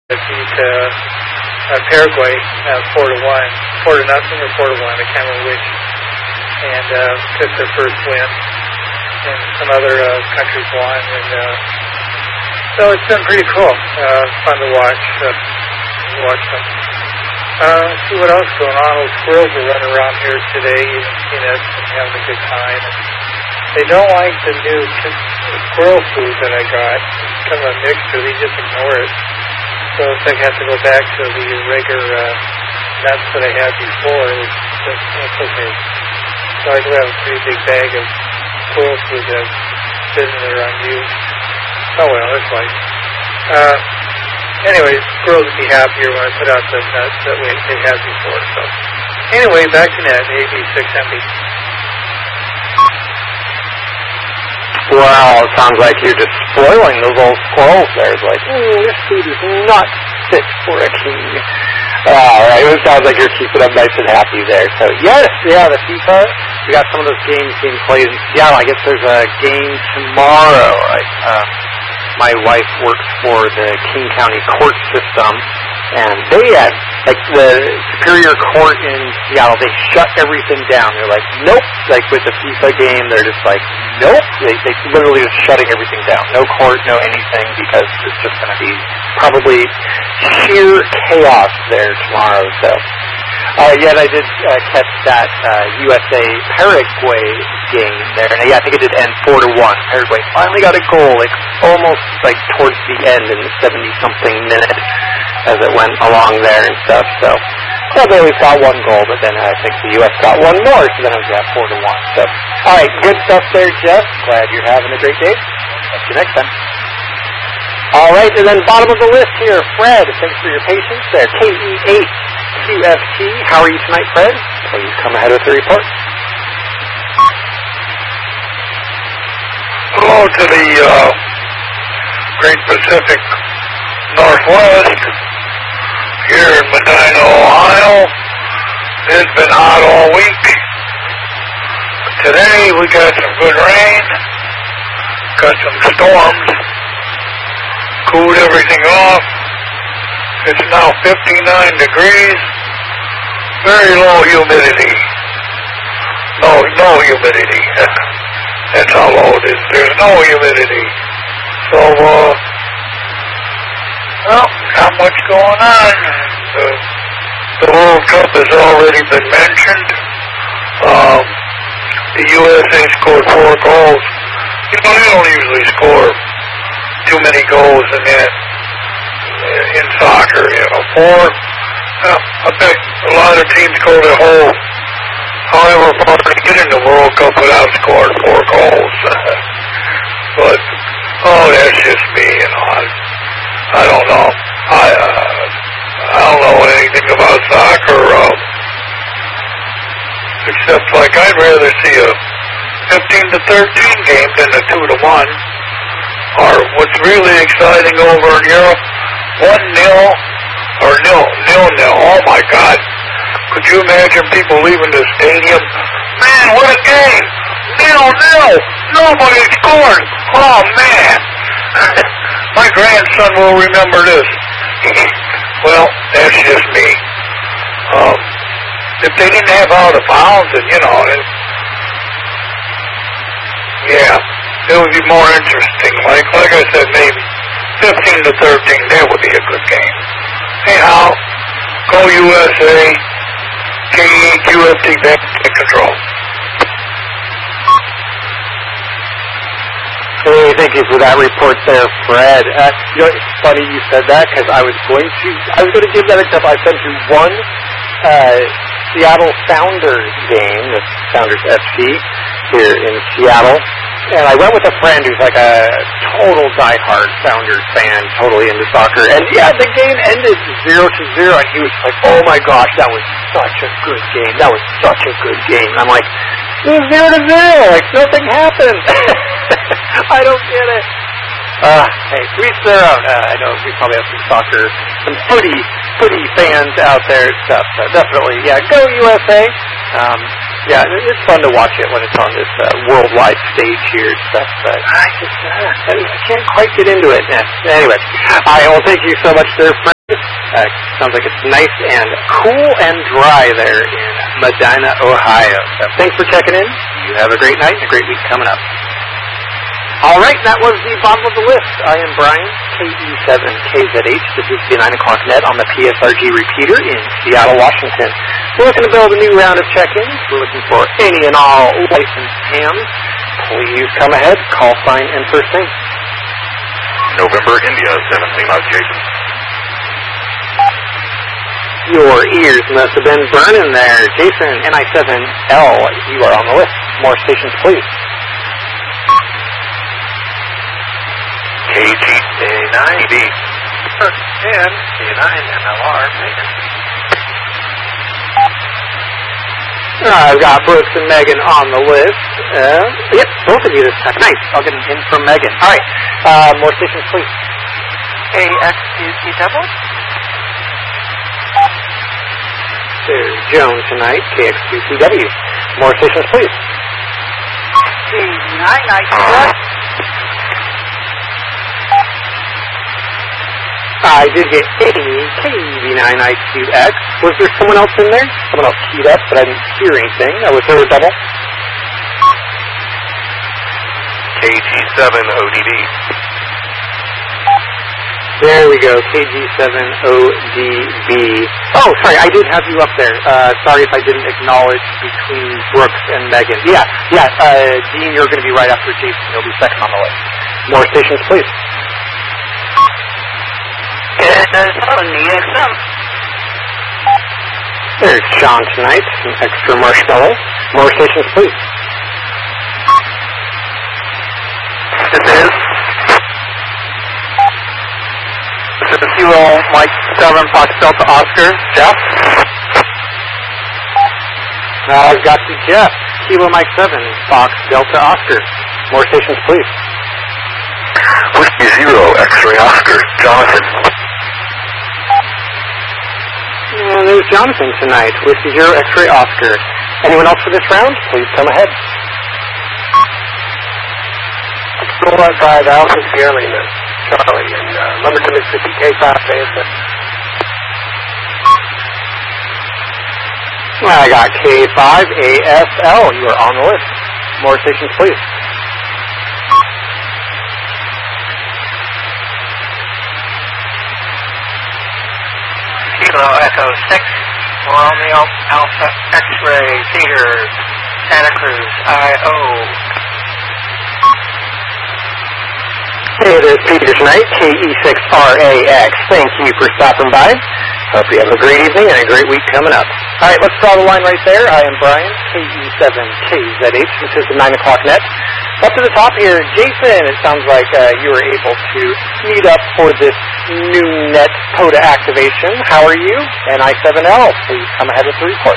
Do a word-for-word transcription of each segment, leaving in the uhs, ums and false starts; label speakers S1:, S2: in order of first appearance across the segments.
S1: beat uh, uh, Paraguay uh, four to one, four to nothing or four to one. I can't remember which. And uh, took their first win. And some other uh, countries won. And uh, so it's been pretty cool. Uh, fun to watch. Uh, watch them. Uh, see what else is going on. Those squirrels are running around here today, eating peanuts and having a good time. And they don't like the new squirrel food that I got. It's kind of a mixture. They just ignore it. So if I have to go back to the regular uh, nuts that I had before, it's, it's, it's okay. So I do have a pretty big bag of squirrel food that's sitting there unused. Oh well, that's life. Uh, anyway, squirrels would be happier when I put out the nuts that way they had before. So anyway, back to net, A B six M B.
S2: Wow, it sounds like you're just spoiling those old squirrels there. It's like, mm, this food is not fit for a king. All right, it sounds like you're keeping them nice and happy there. So, yes, yeah, the FIFA, we got some of those games being played in Seattle. I guess there's a game tomorrow. Right? Uh, my wife works for the King County court system, and they had, like, the Superior Court in Seattle, they shut everything down. They're like, nope. Like, with the FIFA game, they're just like, nope. They, they literally just shutting everything down. No court, no anything, because it's just going to be probably sheer chaos there tomorrow. So, uh, yet I did uh, catch that uh, U S A Paraguay game there, and yeah, I think it did end four to one. Paraguay finally got a goal, like almost like towards the end in the seventy something minute as it went along there and stuff. So, well, they always got one goal, but then I think the U S got one more, so then it was yeah four to one. So, all right, good stuff there, Jeff. Glad you're having a great day. See you next time. All right, and then bottom of the list here, Fred. Thanks for your patience there. K E eight Q F T. How are you tonight, Fred? Please come ahead with the report.
S3: Hello to the uh, Great Pacific Northwest here in Medina, Ohio. It's been hot all week. Today we got some good rain, got some storms, cooled everything off. It's now fifty-nine degrees, very low humidity. No, no humidity. That's how low it is. There's no humidity. So, uh, well, not much going on. The, the World Cup has already been mentioned. Um, the U S A scored four goals. You know, they don't usually score too many goals in that, in soccer, you know. Four, well, I bet a lot of teams go their whole, however far they get in the World Cup without scoring four goals. But, oh, that's just me, you know. I, I don't know. I, uh, I don't know anything about soccer, uh, except like I'd rather see a fifteen to thirteen game than a two to one. Or what's really exciting over in Europe, one nil or nil, nil nil. Oh my God! Could you imagine people leaving the stadium? Man, what a game! Nil nil. Nobody scored. Oh man! My grandson will remember this. Well, that's just me. Um, if they didn't have out of bounds, and you know, it, yeah. It would be more interesting. Like like I said, maybe fifteen to thirteen, that would be a good game. Anyhow, go U S A, K E Q F T back in control.
S2: Hey, thank you for that report there, Fred. Uh, you know, it's funny you said that, because I was going to, I was going to give that example. I sent you one uh, Seattle Sounders game, the Sounders F C, here in Seattle. And I went with a friend who's like a total diehard Sounders fan, totally into soccer. And yeah, the game ended zero to zero, and he was like, "Oh my gosh, that was such a good game. That was such a good game." And I'm like, "It was zero to zero. Like nothing happened." I don't get it. Uh, hey, to each their own. Uh, I know we probably have some soccer, some footy, footy fans out there and stuff. So definitely, yeah, go U S A. Um, yeah, it's fun to watch it when it's on this uh, worldwide stage here and stuff. But I just, uh, I can't quite get into it. Anyway, I will thank you so much there, Fred. Uh, sounds like it's nice and cool and dry there in Medina, Ohio. So thanks for checking in. You have a great night and a great week coming up. All right, that was the bottom of the list. I am Brian, K E seven K Z H. This is the nine o'clock net on the P S R G repeater in Seattle, Washington. We're looking to build a new round of check-ins. We're looking for any and all licensed hams. Please come ahead, call sign, and first name.
S3: November India seven Lima, Jason.
S2: Your ears must have been burning there. Jason, N I seven L, you are on the list. More stations, please.
S3: K G A nine D.
S4: And A nine M L R, Megan.
S2: I've got Brooks and Megan on the list. Uh, yep, both of you this time. Nice. I'll get an in from Megan. All right. Uh, more stations, please.
S4: A X Q C double.
S2: There's Joan tonight, K X Q C W. More stations, please.
S4: K nine I Q.
S2: I did get a K V nine I Q X. Was there someone else in there? Someone else keyed up, but I didn't hear anything. I was there a double.
S3: K G seven O D D.
S2: There we go, K G seven O D B. Oh, sorry, I did have you up there. Uh, sorry if I didn't acknowledge between Brooks and Megan. Yeah, yeah, uh, Dean, you're going to be right after Jason. You'll be second on the list. More stations, please. There's Sean tonight, some extra marshmallow. More stations, please.
S3: This is. This is Kilo Mike seven Fox Delta Oscar. Jeff.
S2: Uh, I've got you, Jeff. Kilo Mike seven Fox Delta Oscar. More stations, please.
S3: Whiskey Zero X-Ray Oscar. Jonathan.
S2: And there's Jonathan tonight, Whiskey Zero X-Ray Oscar. Anyone else for this round? Please come ahead.
S4: Control five Alpha Sierra Lima, Charlie, and uh, Lumberton, Mississippi, K five A S F.
S2: I got K five A S L. You are on the list. More stations, please.
S4: Kilo Echo six, Romeo Alpha X-Ray Theater, Santa Cruz, I O.
S2: Hey, there's Peter tonight, K E six R A X. Thank you for stopping by. Hope you have a great evening and a great week coming up. All right, let's draw the line right there. I am Brian, K E seven K Z H. This is the nine o'clock net. Up to the top here, Jason, it sounds like uh, you were able to meet up for this new net POTA activation. How are you? N I seven L, please come ahead with the report.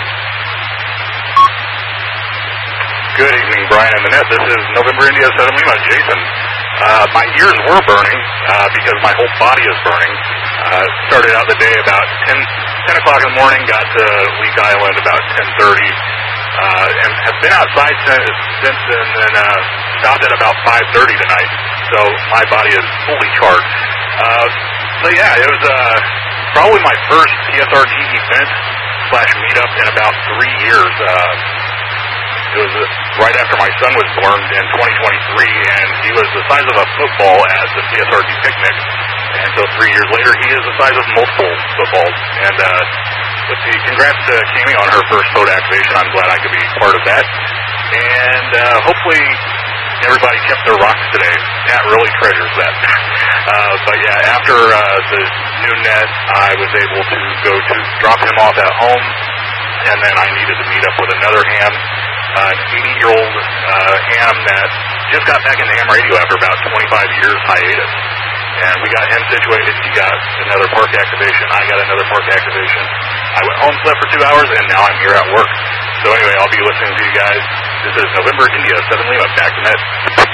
S3: Good evening, Brian and the net. This is November India seven Lima, Jason. Uh, my ears were burning uh, because my whole body is burning. Uh, started out the day about ten, ten o'clock in the morning, got to Leak Island about ten thirty, uh, and have been outside since, since and then uh, stopped at about five thirty tonight. So my body is fully charged. Uh, so yeah, it was uh, probably my first P S R G event slash meetup in about three years. Uh, It was uh, right after my son was born in twenty twenty-three, and he was the size of a football at the P S R G picnic. And so three years later, he is the size of multiple footballs. And uh, let's see, congrats to Kami on her first POTA activation. I'm glad I could be part of that. And uh, hopefully everybody kept their rocks today. Nat really treasures that. uh, but yeah, after uh, the new net, I was able to go to drop him off at home, and then I needed to meet up with another ham. Uh, an eighty-year-old uh, ham that just got back into ham radio after about twenty-five years hiatus. And we got him situated. He got another park activation. I got another park activation. I went home, slept for two hours, and now I'm here at work. So anyway, I'll be listening to you guys. This is November India, seven Lima, back to net.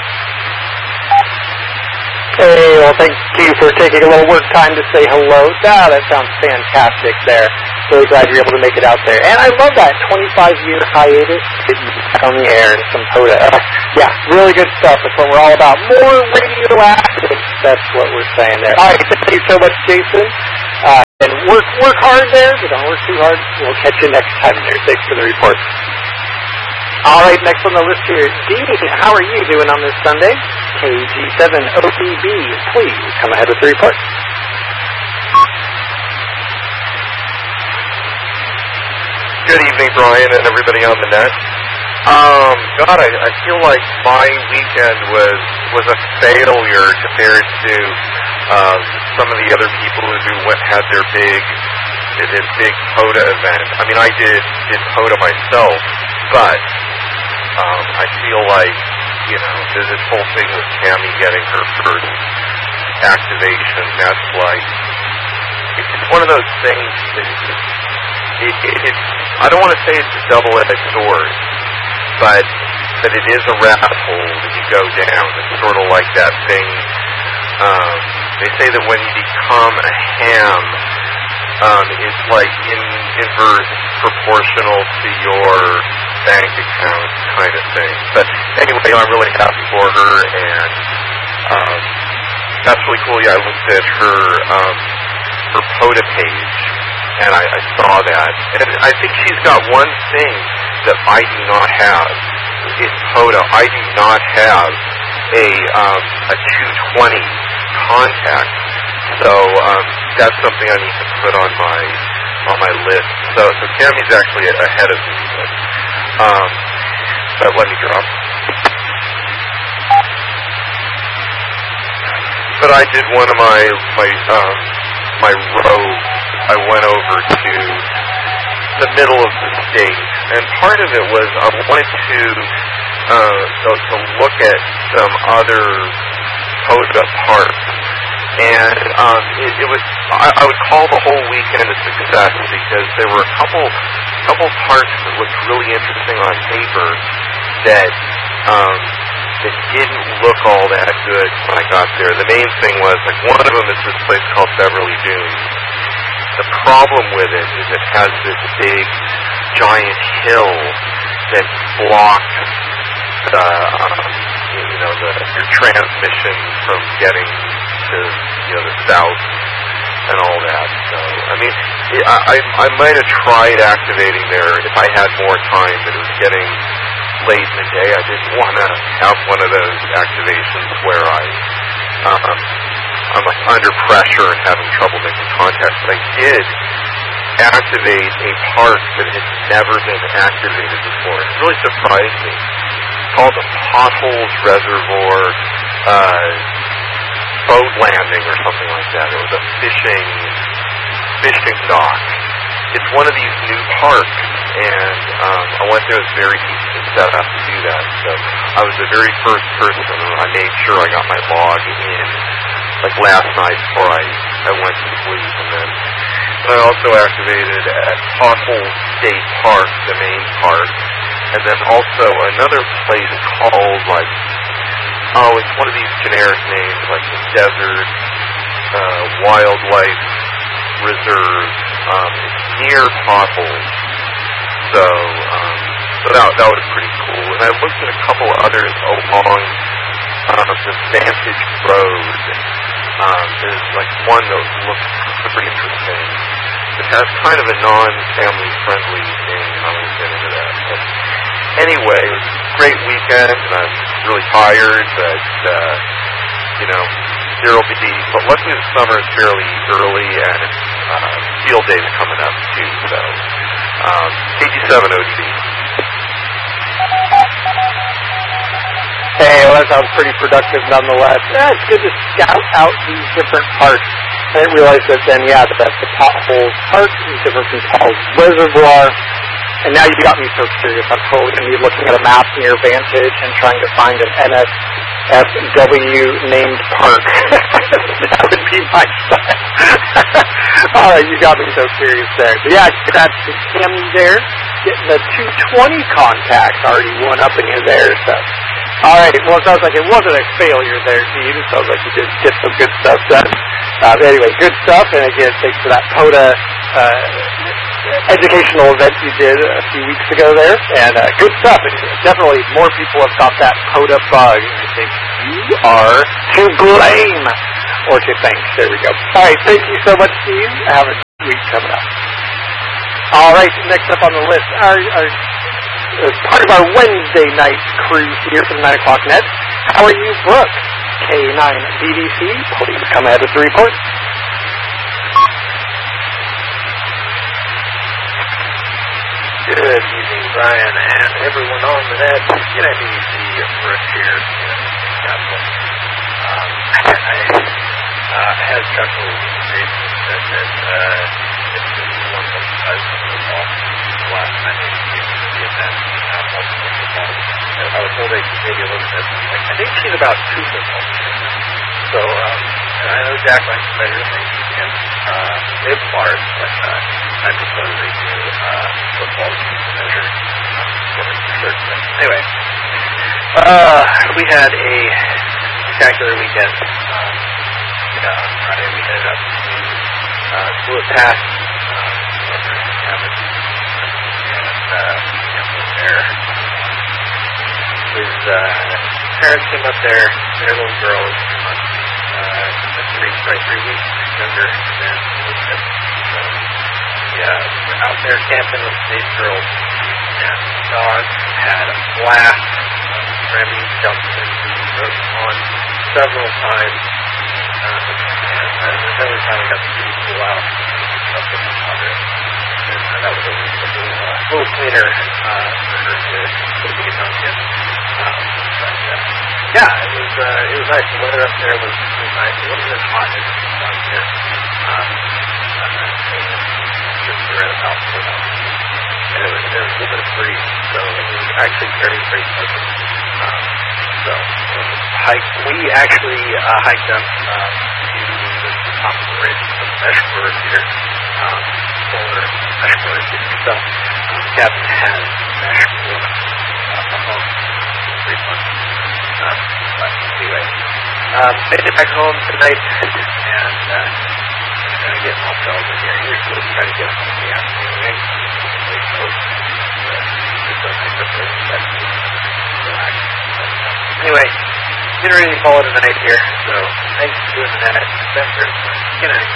S2: Hey, well, thank you for taking a little work time to say hello. Ah, that sounds fantastic there. Really glad you're able to make it out there. And I love that twenty-five year hiatus getting back on the air and some POTA. Uh, yeah, really good stuff. That's what we're all about. More radioactive. That's what we're saying there. All right, thank you so much, Jason. Uh, and work work hard there, but don't work too hard. We'll catch you next time there. Thanks for the report. All right, next on the list here, Dean, how are you doing on this Sunday? K G seven O P B, please come ahead with the report.
S5: Good evening, Brian, and everybody on the net. Um, God, I, I feel like my weekend was was a failure compared to um, some of the other people who went, had their big their big POTA event. I mean, I did did POTA myself, but um, I feel like, you know, this whole thing with Tammy getting her first activation, that's like, it's one of those things that it, it, it, I don't want to say it's a double-edged sword, but but it is a rabbit hole that you go down. It's sort of like that thing. Um, they say that when you become a ham, um, it's like in inverse proportional to your bank account kind of thing. But anyway, I'm really happy for her, and um, that's really cool. Yeah, I looked at her um, her POTA page, and I, I saw that. And I think she's got one thing that I do not have in POTA. I do not have a um, a two twenty contact, so um, that's something I need to put on my on my list. So, so Tammy's actually ahead of me, but, um, but let me drop. But I did one of my my um, my roads. I went over to the middle of the state, and part of it was I wanted to uh, to, to look at some other POTA parks, and um, it, it was I, I would call the whole weekend a success because there were a couple couple parks that looked really interesting on paper that um, that didn't look all that good when I got there. The main thing was, like, one of them is this place called Beverly Dunes. The problem with it is it has this big, giant hill that blocks the, um, you know, the, your transmission from getting to, you know, the south and all that. So, I mean, I, I, I might have tried activating there if I had more time, but it was getting late in the day. I didn't want to have one of those activations where I, um, I'm like under pressure and having trouble making contact. But I did activate a park that had never been activated before. It really surprised me. It's called the Potholes Reservoir uh, Boat Landing or something like that. It was a fishing fishing dock. It's one of these new parks, and um, I went there. It was very easy to set up to do that. So I was the very first person. I made sure I got my log in, like last night before I, I went to sleep. And then and I also activated at Pothole State Park, the main park, and then also another place called, like, oh, it's one of these generic names, like the Desert uh, Wildlife Reserve. Um, it's near Potholes. So, um, so that, that was pretty cool. And I looked at a couple others along uh, the Vantage Road. Um, there's like one that looks pretty interesting. It has kind of a non-family friendly name. I won't get into that. But anyway, it was a great weekend, and I'm really tired, but, uh, you know, there will be, but luckily the summer is fairly early, and it's, uh, field days coming up, too, so, um, K G seven O D.
S2: Hey, well, that sounds pretty productive nonetheless. Yeah, it's good to scout out these different parks. I didn't realize that then, yeah, that that's the Potholes Park is different from Potholes Reservoir. And now you got me so curious. I'm totally going to be looking at a map near Vantage and trying to find an N S F W named park. That would be my style. All right, you got me so curious there. But yeah, that's Tammy there, getting the two twenty contact already one up in you there. So, all right, well, it sounds like it wasn't a failure there, Steve. It sounds like you did get some good stuff done. Uh, but anyway, good stuff. And again, thanks for that POTA uh, educational event you did a few weeks ago there. And uh, good stuff. And definitely more people have got that POTA bug. I think you are to blame or to thank. There we go. All right, thank you so much, Steve. Have a week coming up. All right, next up on the list, our, our uh, part of our Wednesday night cruise here from nine o'clock net. How are you, Brooke? K nine B D C, please come ahead with the report.
S5: Good evening, Brian, and everyone on the net. K nine B D C, Brooke here. Um, I uh, had a couple of days that said uh, it's one of the size of football. Last night it was the event. I was told they maybe a little bit. Like, I think she's about two footballs. So, um, and I know Jack likes to measure things in uh, big bars, but uh, I prefer to do uh, football to measure uh, for research. But anyway, uh, we had a spectacular weekend. Um, yeah, on Friday we headed up to uh, Blewett Pass, uh, over in Cabot, and uh, we there. His uh, parents came up there. Their little girl was two months, uh, three, probably three weeks younger than Elizabeth. So, yeah, we were out there camping with these girls, and the dogs had a blast. Um, Remy jumped into the pond several times, um, and uh, every time we got to see pull out up in the water. And uh, that was a little, uh, little cleaner uh, for her to put the tongue in. Um, but, uh, yeah, it was uh, it was nice. The weather up there was, was nice. It wasn't as hot as it was down here. Um, uh, so just right about four hours. And it was, it was a little bit of breeze, so it was actually very, very pleasant. Um, so it was a hike. We actually uh, hiked up uh, to the top of the ridge, the mesh forest here, um, solar mesh forest. So um, the captain has mesh for uh, a home. Pretty fun. Um, but anyway, um, made it back home tonight, and uh, I'm trying to get all settled in here. Usually we try to get home in the afternoon. Hopefully so. Uh, just a nice place to relax. But, uh, anyway, getting ready to call it a night here, so thanks for doing that. That's very fun. Good night.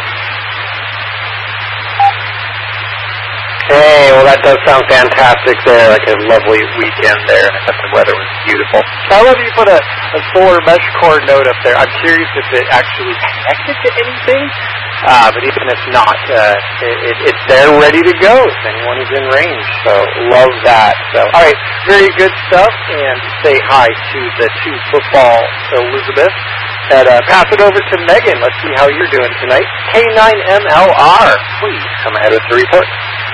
S2: Hey, well that does sound fantastic there, like a lovely weekend there, and I thought the weather was beautiful. I love you put a, a solar mesh cord note up there. I'm curious if it actually connected to anything, uh, but even if not, uh, it, it, it's there ready to go if anyone is in range, so love that. So, alright, very good stuff, and say hi to the two football Elizabeth, and uh, pass it over to Megan. Let's see how you're doing tonight. K nine M L R, please come ahead with the report.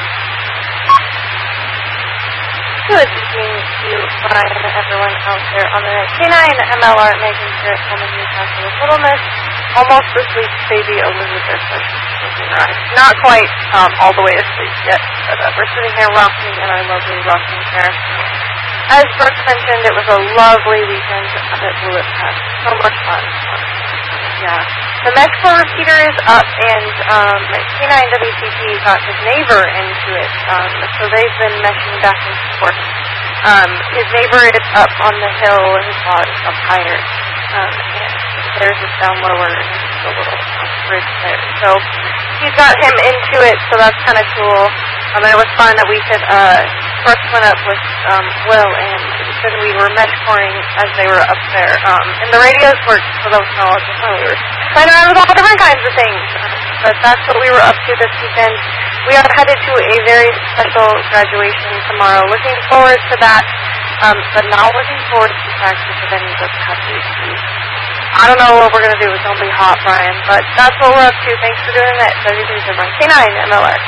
S6: Good evening to you, Brian, and everyone out there on the K nine M L R Megan here at home in Newcastle with Little Miss, almost asleep baby Elizabeth. Not quite um, all the way asleep yet, but uh, we're sitting here rocking in our lovely rocking chair. As Brooke mentioned, it was a lovely weekend at Blewett Pass. So much fun. Yeah. The mesh for repeater is up, and um, K nine W C P got his neighbor into it, um, so they've been meshing back and forth. Um, his neighbor is up on the hill, his log is up higher, um, and theirs is down lower, and there's a little um, bridge there. So he's got him into it, so that's kind of cool. Um, and it was fun that we could, uh, Brooke went up with um, Will, and said we were mesh coring as they were up there. Um, and the radios worked, so those knowledge was fun. We were playing around with all different kinds of things. But that's what we were up to this weekend. We are headed to a very special graduation tomorrow. Looking forward to that, um, but not looking forward to the practice of any of those cupcakes. I don't know what we're going to do. It's going to be hot, Brian, but that's what we're up to. Thanks for doing that. W C P K nine M L R.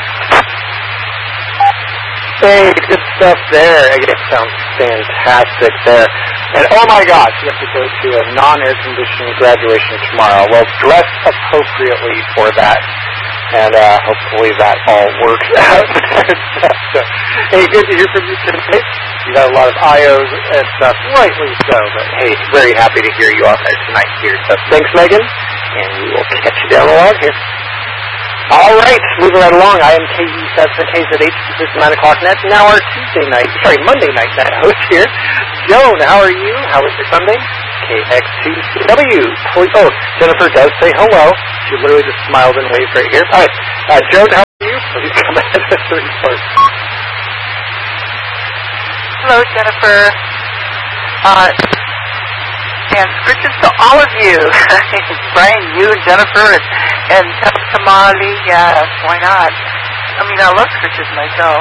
S2: Hey, good stuff there. Again, it sounds fantastic there. And oh my gosh, you have to go to a non-air conditioned graduation tomorrow. Well, dress appropriately for that. And uh, hopefully that all works out. So, hey, good to hear from you today. You got a lot of I Os and stuff, rightly so. But hey, very happy to hear you out there tonight here. So thanks, Megan. And we will catch you down the log here. All right, moving right along. I am K E seven K Z H, this is nine o'clock net. Now our Tuesday night, sorry, Monday night net host here. Joan, how are you? How was your Sunday? K X two C W. Oh, Jennifer does say hello. She literally just smiled and waved right here. All right, uh, Joan, how are you?
S4: hello, Jennifer. Uh, and scritches to all of you. Brian, you, and Jennifer, and, and Tamale. Yes, why not? I mean, I love scritches myself.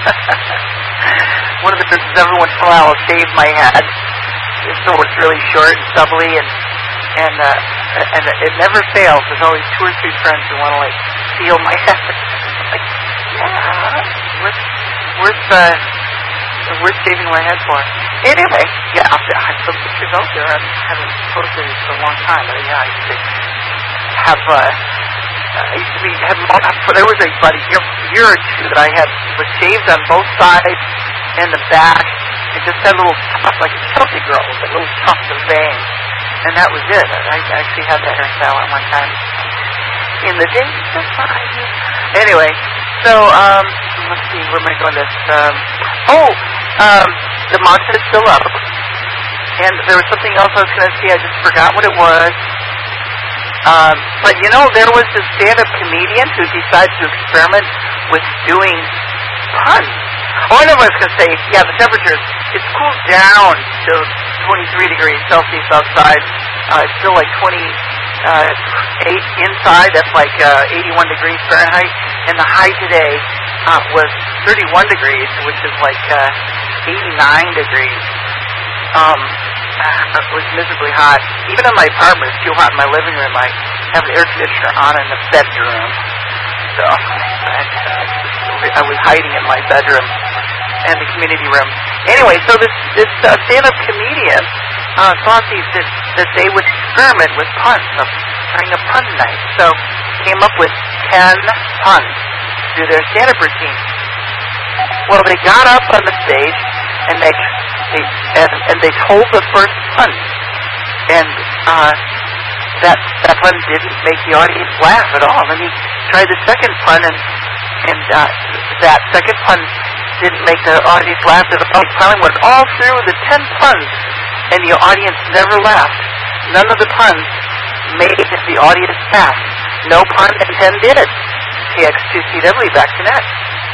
S4: One of the things every once in a while I'll shave my head. So it's really short and stubbly, and and uh, and it never fails. There's always two or three friends who want to like steal my head. Like, yeah, worth worth uh, worth shaving my head for. Anyway, yeah, I have some pictures out there. I haven't posted it for a long time, but yeah, I used to have. Uh, I used to be have. There was a about a year, year or two that I had was shaved on both sides and the back. It just had a little tuft, like a Chelsea girl, with a little tuft of bangs. And that was it. I actually had that hairstyle at one time in the days of five. Anyway, so, um, let's see, where am I going this? Um, oh, um, the mountain is still up. And there was something else I was going to see. I just forgot what it was. Um, but, you know, there was this stand-up comedian who decided to experiment with doing puns. Oh, I know what I was going to say. Yeah, the temperatures, it's cooled down to twenty-three degrees Celsius outside. Uh, it's still like twenty-eight inside. That's like uh, eighty-one degrees Fahrenheit. And the high today uh, was thirty-one degrees, which is like uh, eighty-nine degrees. Um, it was miserably hot. Even in my apartment, it's too hot in my living room. I have the air conditioner on in the bedroom. So I, I was hiding in my bedroom and the community room. Anyway, so this this uh, stand-up comedian uh, thought these, that, that they would experiment with puns, of trying a pun night. So came up with ten puns to do their stand-up routine. Well, they got up on the stage and they, they and, and they told the first pun, and uh, that that pun didn't make the audience laugh at all. And he tried the second pun, and and uh, that second pun didn't make the audience laugh at all. He finally went all through the ten puns, and the audience never laughed. None of the puns made the audience laugh. No pun intended. T X two C W, back to net.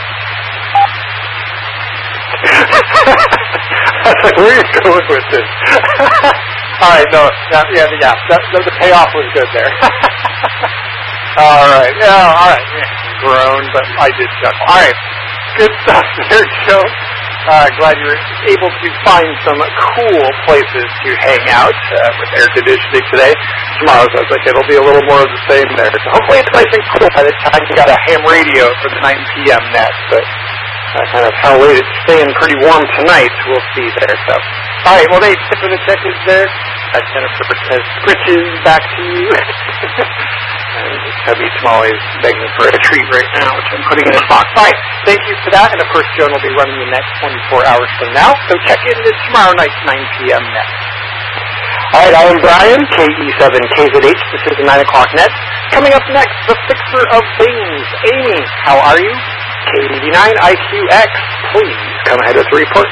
S2: I was like, where are you going with this? All right, no, no yeah, yeah, that, the, the payoff was good there. all right, yeah, all right, yeah, groan, but I did chuckle. All right, good stuff there, Joe. Uh, glad you were able to find some cool places to hang out uh, with air conditioning today. Tomorrow, sounds like it'll be a little more of the same there. So hopefully it's nice and cool by the time you got a ham radio for the nine p.m. net, but Uh, kind of how late it's staying pretty warm tonight, we'll see there. So, all right, well, they tip of the check is there. Uh, Jennifer says, scritches, back to you. And Hubby Tamale's begging for a treat right now, which I'm putting in his box. All right, thank you for that. And, of course, Joan will be running the next twenty-four hours from now. So check in this tomorrow night, nine p.m. net. All right, I'm Brian, K E seven K Z H. This is the nine o'clock net. Coming up next, the fixer of things. Amy, how are you? K eighty-nine I Q X, please come ahead with the report.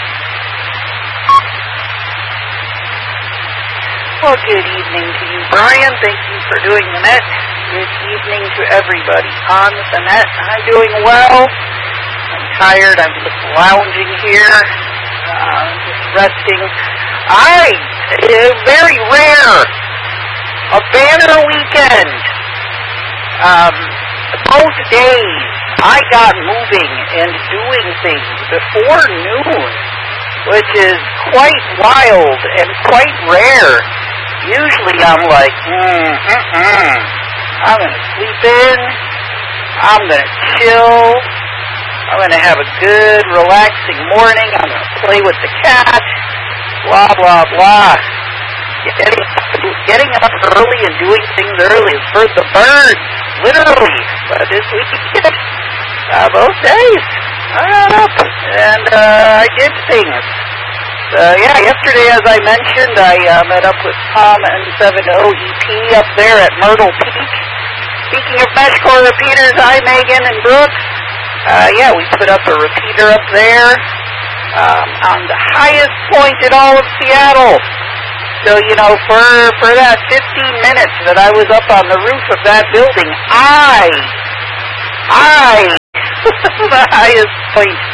S7: Well, good evening to you, Brian. Thank you for doing the net. Good evening to everybody on the net. I'm doing well. I'm tired. I'm just lounging here, uh, just resting. I, uh, very rare, a banner weekend. Um, both days I got moving and doing things before noon, which is quite wild and quite rare. Usually I'm like, mm, mm-mm. I'm going to sleep in, I'm going to chill, I'm going to have a good, relaxing morning, I'm going to play with the cat, blah, blah, blah. Getting, getting up early and doing things early is for the birds, literally. But this weekend, uh, both days, I got up and uh, I did things. Uh, yeah, yesterday, as I mentioned, I uh, met up with Tom and seven O E P up there at Myrtle Peak. Speaking of mesh core repeaters, hi, Megan and Brooks. Uh, yeah, we put up a repeater up there um, on the highest point in all of Seattle. So, you know, for for that fifteen minutes that I was up on the roof of that building, I, I, the highest point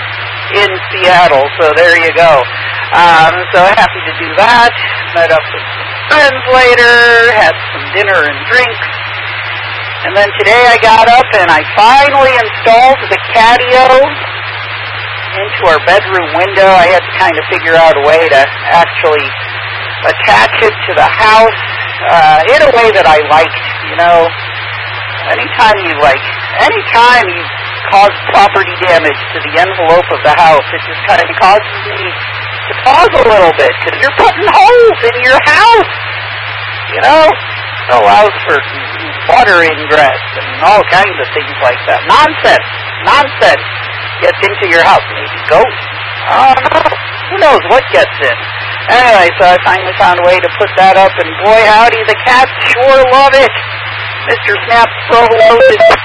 S7: in Seattle. So there you go. Um, so happy to do that. Met up with some friends later, had some dinner and drinks. And then today I got up and I finally installed the catio into our bedroom window. I had to kind of figure out a way to actually attach it to the house uh, in a way that I liked, you know. Anytime you like, anytime you cause property damage to the envelope of the house, it just kind of causes me to pause a little bit, because you're putting holes in your house, you know. It allows for water ingress and all kinds of things like that. Nonsense, nonsense gets into your house. Maybe ghosts. I don't know. Who knows what gets in? Anyway, so I finally found a way to put that up, and boy howdy, the cats sure love it. Mister Snaps Provolone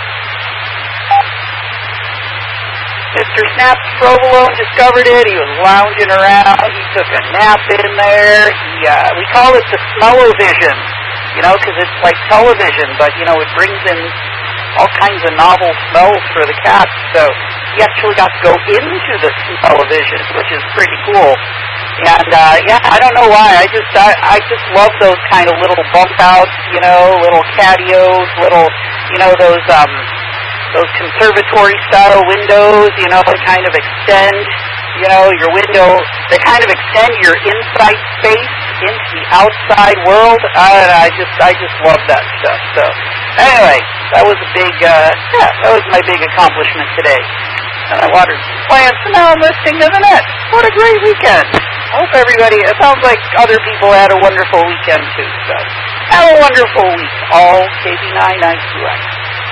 S7: Mister Snaps Provolone discovered it. He was lounging around. He took a nap in there. He, uh, we call it the smell-o-vision, you know, because it's like television, but, you know, it brings in all kinds of novel smells for the cats. So he actually got to go into the smell-o-vision, which is pretty cool. And, uh, yeah, I don't know why. I just, I, I just love those kind of little bump outs, you know, little catios, little, you know, those, um, those conservatory-style windows, you know, they kind of extend, you know, your window, they kind of extend your inside space into the outside world. I, I just, I just love that stuff. So, anyway, that was a big, uh, yeah, that was my big accomplishment today. And I watered some plants, and now I'm listening to the net. What a great weekend. I hope everybody, it sounds like other people had a wonderful weekend too, so have a wonderful week. All K B nine nine Q X.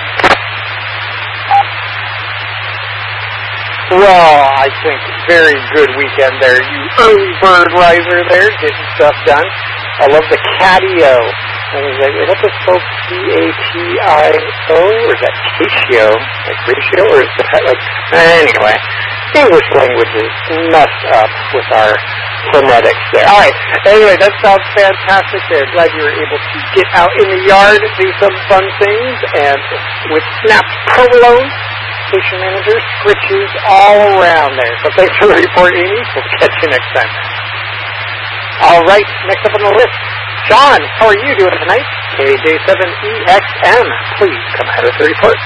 S2: Well, I think very good weekend there. You early bird riser there, getting stuff done. I love the catio. Is that the spelled C A T I O, or is that catio? Like ratio, or is that like... Anyway, English language is messed up with our phonetics there. All right. Anyway, that sounds fantastic there. Glad you were able to get out in the yard, do some fun things, and with Snaps Provolone, station manager, scritches all around there. So thanks for the report, Amy. We'll catch you next time. All right, next up on the list, John, how are you doing tonight? K J seven E X M, please come ahead with the report.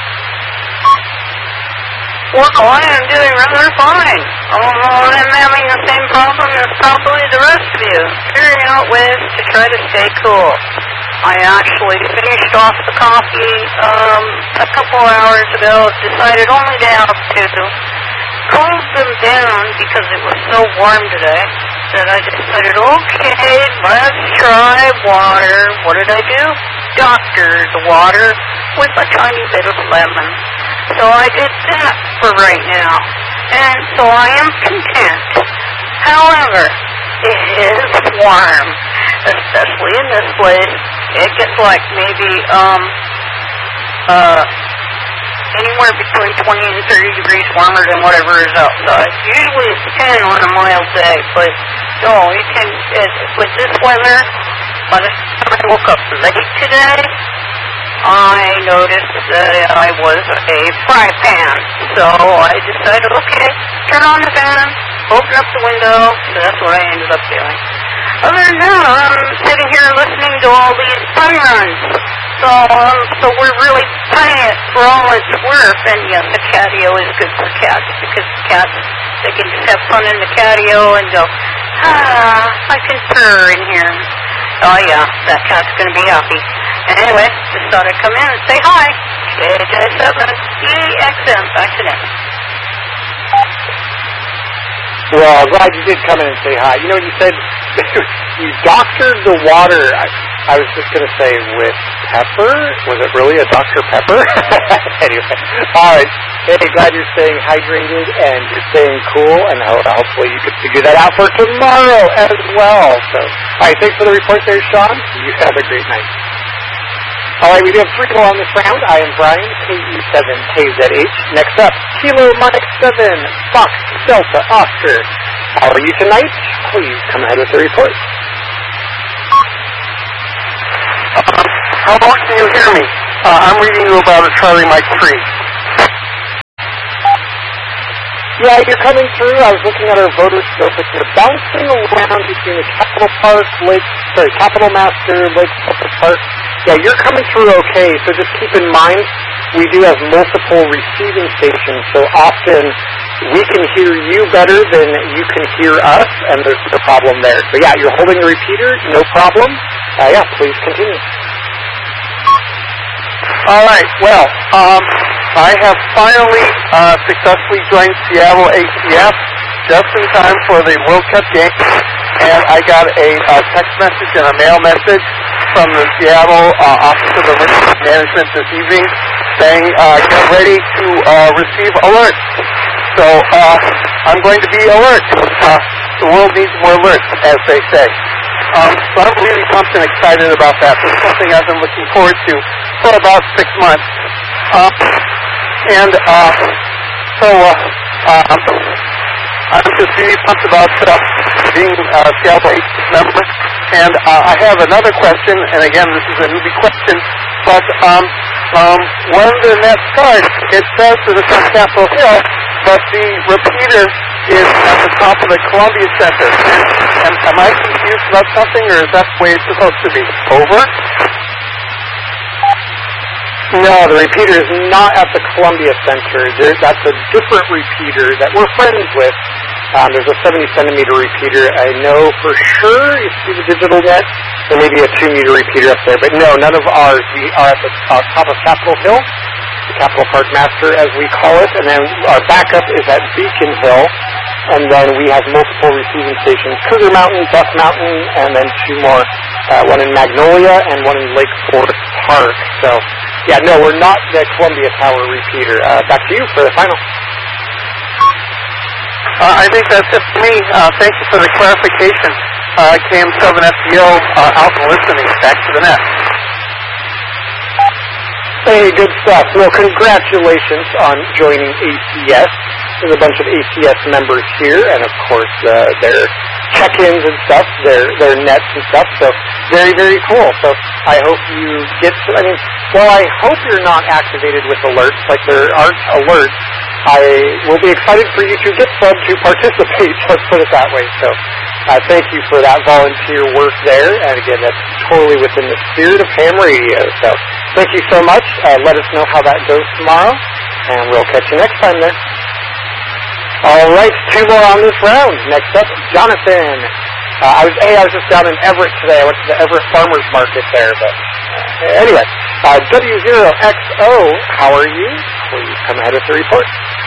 S8: Well, I am doing rather fine. Although I'm having the same problem as probably the rest of you, figuring out ways to try to stay cool. I actually finished off the coffee um, a couple hours ago, decided only to have two, cooled them down because it was so warm today, that I decided, okay, let's try water. What did I do? Doctored the water with a tiny bit of lemon. So I did that for right now, and so I am content. However, it is warm, especially in this place. It gets like maybe um uh anywhere between twenty and thirty degrees warmer than whatever is outside. Usually it's ten on a mild day, but no, it can. It, with this weather, by the time I woke up late today, I noticed that I was a fry pan. So I decided, okay, turn on the fan, open up the window. So that's what I ended up doing. Other than that, I'm sitting here listening to all these fun runs. So, um, so we're really playing it for all it's worth. And yes, the catio is good for cats, because cats, they can just have fun in the catio and go, ah, I can purr in here. Oh yeah, that cat's going to be happy. Anyway, just thought I'd come in and say hi. K J seven E X M, back to next.
S2: Well, I'm glad you did come in and say hi. You know, you said you doctored the water. I, I was just going to say with pepper. Was it really a Doctor Pepper? Anyway, all right. Hey, glad you're staying hydrated and you're staying cool, and hopefully you can figure that out for tomorrow as well. So, all right, thanks for the report there, Sean. You have a great night. All right, we do have three more on this round. I am Brian, K E seven K Z H. Next up, Kilo Mike seven, Fox Delta Oscar. How are you tonight? Please come ahead with the report.
S3: Uh, how much can you hear me? Uh, I'm reading you about a Charlie Mike three.
S2: Yeah, you're coming through. I was looking at our voter scope. You're bouncing around between the Capitol Park, Lake, sorry, Capitol Master, Lake Public Park. Yeah, you're coming through okay, so just keep in mind, we do have multiple receiving stations, so often we can hear you better than you can hear us, and there's no problem there. So yeah, you're holding the repeater, no problem. Uh, yeah, please continue.
S9: All right, well, um, I have finally uh, successfully joined Seattle A T F just in time for the World Cup game, and I got a, a text message and a mail message from the Seattle uh, Office of Emergency Management this evening saying, uh, get ready to uh, receive alerts. So uh, I'm going to be alert. Uh, the world needs more alerts, as they say. Um, so I'm really pumped and excited about that. It's something I've been looking forward to for about six months. Uh, and uh, so uh, um, I'm just really pumped about uh, being a uh, Seattle A T F member. And uh, I have another question, and again, this is a newbie question, but um, um, one of the net cards, it says that it's on Capitol Hill, but the repeater is at the top of the Columbia Center. And am I confused about something, or is that the way it's supposed to be? Over?
S2: No, the repeater is not at the Columbia Center. There, that's a different repeater that we're friends with. Um, there's a seventy centimeter repeater. I know for sure you see the digital net. There may be a two meter repeater up there, but no, none of ours. We are at the uh, top of Capitol Hill, the Capitol Park Master, as we call it, and then our backup is at Beacon Hill, and then we have multiple receiving stations: Cougar Mountain, Duck Mountain, and then two more, uh, one in Magnolia and one in Lake Forest Park. So, yeah, no, we're not the Columbia Tower repeater. Uh, back to you for the final.
S9: Uh, I think that's it for me. Uh, thank you for the clarification. Uh, K M seven F D O uh, out and listening. Back to the net.
S2: Hey, good stuff. Well, congratulations on joining A T S. There's a bunch of A T S members here, and of course, uh, their check-ins and stuff, their their nets and stuff. So very, very cool. So I hope you get. To, I mean, well, I hope you're not activated with alerts. Like there aren't alerts. I will be excited for you to get some to participate. Let's put it that way. So uh, thank you for that volunteer work there. And again, that's totally within the spirit of ham radio. So thank you so much. Uh, let us know how that goes tomorrow, and we'll catch you next time then. All right, two more on this round. Next up, Jonathan. Uh, I was hey, I was just down in Everett today. I went to the Everett Farmers Market there. But uh, anyway, uh, W zero X O, how are you? Please come ahead with the report.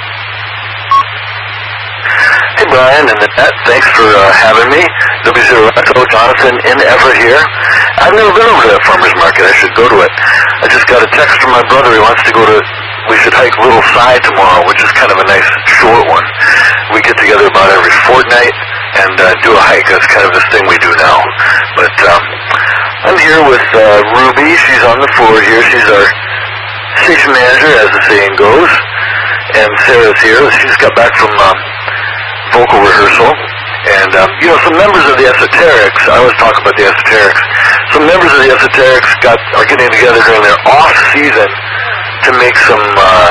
S3: Hey, Brian and Annette, thanks for uh, having me. W zero X O, Jonathan in Everett here. I've never been over to that farmer's market. I should go to it. I just got a text from my brother. He wants to go to, we should hike Little Cy tomorrow, which is kind of a nice short one. We get together about every fortnight and uh, do a hike. That's kind of this thing we do now. But um, I'm here with uh, Ruby. She's on the floor here. She's our station manager, as the saying goes. And Sarah's here. She just got back from um, vocal rehearsal. And, um, you know, some members of the Esoterics, I always talk about the Esoterics, some members of the Esoterics got, are getting together during their off-season to make some, uh,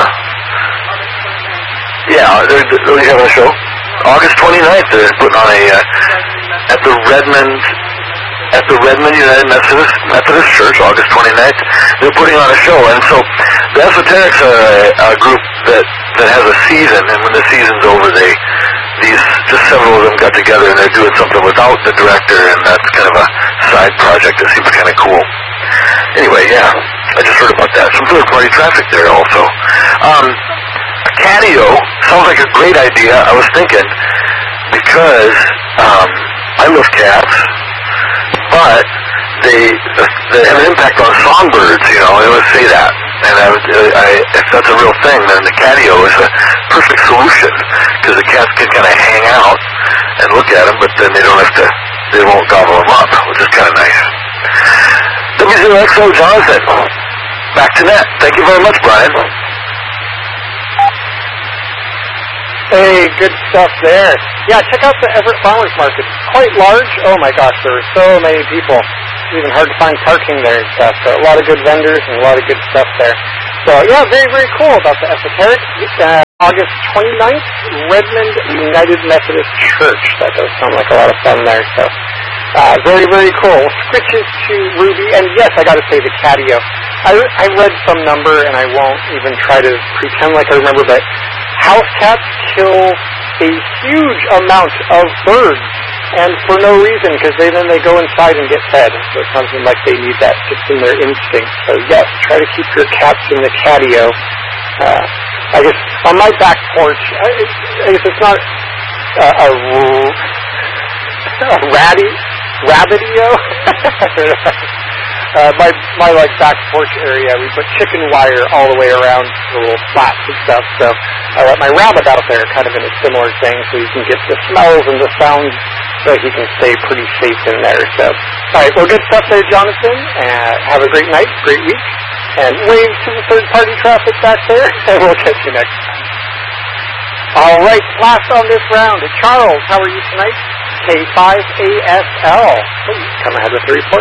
S3: yeah, they're, they're having a show. August twenty-ninth, they're putting on a, uh, at the Redmond, at the Redmond United Methodist, Methodist Church, August twenty-ninth, they're putting on a show. And so the Esoterics are a, a group that, that has a season, and when the season's over, they, these, just several of them got together and they're doing something without the director, and that's kind of a side project that seems kind of cool. Anyway, yeah, I just heard about that. Some third-party traffic there also. Um, a catio sounds like a great idea. I was thinking, because um, I love cats, but they they have an impact on songbirds, you know, I always say that. And I, I, if that's a real thing, then the catio is a perfect solution, because the cats can kind of hang out and look at them, but then they don't have to, they won't gobble them up, which is kind of nice. W zero X O, Jonathan. Back to net. Thank you very much, Brian.
S2: Hey, good stuff there. Yeah, check out the Everett Farmers Market. It's quite large. Oh my gosh, there are so many people. It's even hard to find parking there and stuff. So a lot of good vendors and a lot of good stuff there. So yeah, very, very cool about the Esoteric. Uh, August twenty-ninth, Redmond United Methodist Church. That does sound like a lot of fun there. So, uh, very, very cool. Switches to Ruby, and yes, I got to say the Catio. I, I read some number, and I won't even try to pretend like I remember, but house cats kill a huge amount of birds, and for no reason, because they then they go inside and get fed. So it sounds like they need that just in their instinct. So yes, try to keep your cats in the Catio. Uh, I guess on my back porch, I, I guess it's not uh, a, a ratty, rabbitio. uh, my my like back porch area, we put chicken wire all the way around the little flats and stuff. So I let my rabbit out there, kind of in a similar thing, so you can get the smells and the sounds, so he can stay pretty safe in there. So, all right, well, good stuff there, Jonathan. Uh, have a great night, great week. And wave to the third-party traffic back there, and we'll catch you next time. All right, last on this round. Charles, how are you tonight? K five A S L. Please come ahead with the report.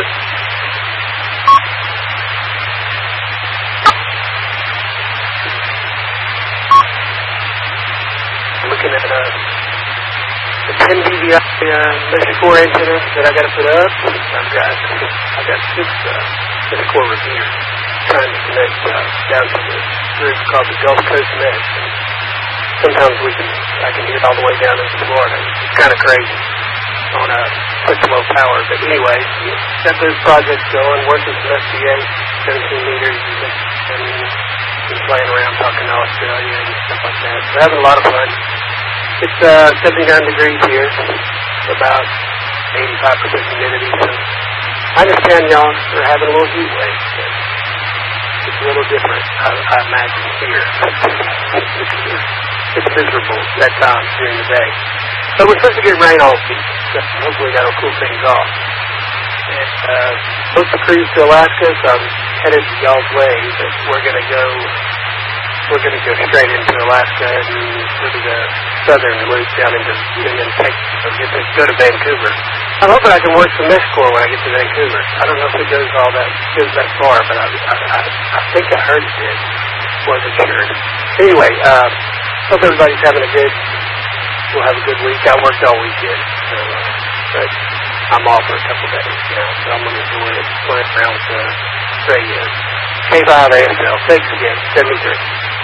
S10: Looking at uh, the ten D V I uh, Mesh four antenna that I got to put up. I've got I've got six uh, Mesh four repeaters trying to connect uh, down to the group called the Gulf Coast Mesh. Sometimes we can I can hear it all the way down into Florida. It's kind of crazy on a such low power. But anyway, got those projects going, working with S B A, seventeen meters, and been playing around talking to Australia and stuff like that. We're having a lot of fun. It's uh, seventy-nine degrees here, about eighty-five percent humidity. So I understand y'all are having a little heat wave. It's a little different, I, I imagine, here. It's, it's miserable at times during the day. So we're supposed to get rain all week. So hopefully that'll cool things off. And uh, supposed to cruise to Alaska, so I'm headed y'all's way. But we're going to go. We're going to go straight into Alaska and go to the southern loop down into Union, Texas. So get to go to Vancouver. I'm hoping I can work some Mesh Core when I get to Vancouver. I don't know if it goes all that goes that far, but I, I, I, I think I heard it did. Wasn't sure. Anyway, uh, hope everybody's having a good. We'll have a good week. I worked all weekend, so, uh, but I'm off for a couple days now, so I'm going to enjoy it. Playing around with the radio. K five A S L. Thanks again. seventy-three.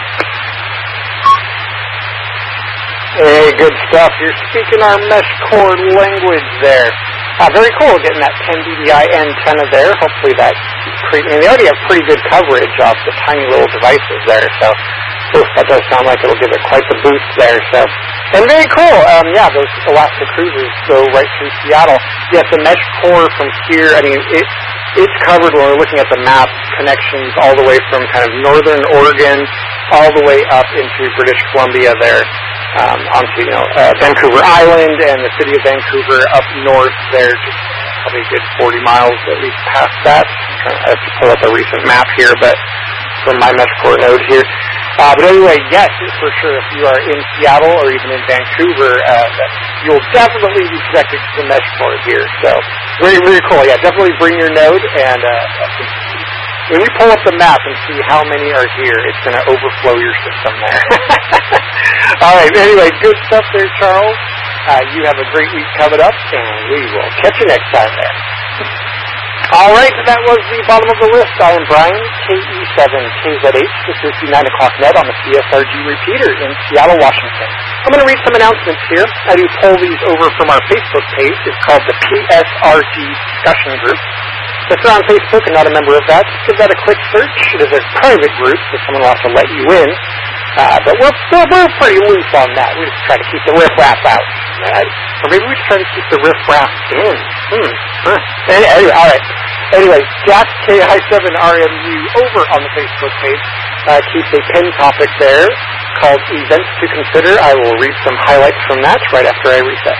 S2: Hey, good stuff. You're speaking our Mesh Core language there. Uh, very cool getting that ten D V I antenna there. Hopefully that creates, I mean, they already have pretty good coverage off the tiny little devices there, so oof, that does sound like it'll give it quite the boost there. So, and very cool. Um, yeah, those Alaska cruises go right through Seattle. Yes, the Mesh Core from here, I mean, it, it's covered when we're looking at the map, connections all the way from kind of northern Oregon all the way up into British Columbia there. Um, onto, you know, uh, Vancouver Island and the city of Vancouver up north there, just probably a good forty miles at least past that. I have to pull up a recent map here, but from my Mesh Core node here. Uh, but anyway, yes, for sure, if you are in Seattle or even in Vancouver, uh, you'll definitely be connected to the Mesh Core here. So, very, very cool. Yeah, definitely bring your node, and uh, when you pull up the map and see how many are here, it's going to overflow your system there. All right, anyway, good stuff there, Charles. Uh, you have a great week coming up, and we will catch you next time there. All right, that was the bottom of the list. I am Brian, K E seven K Z H. This is the nine o'clock net on the C S R G repeater in Seattle, Washington. I'm going to read some announcements here. I do pull these over from our Facebook page. It's called the P S R G Discussion Group. If you're on Facebook and not a member of that, just give that a quick search. It is a private group, so someone will have to let you in. Uh, but we're, we're, we're pretty loose on that. We just try to keep the riffraff out. Right? Or maybe we just try to keep the riffraff in. Hmm. Huh. Anyway, all right. Anyway, Jack K I seven R M U over on the Facebook page uh, keeps a pin topic there called Events to Consider. I will read some highlights from that right after I reset.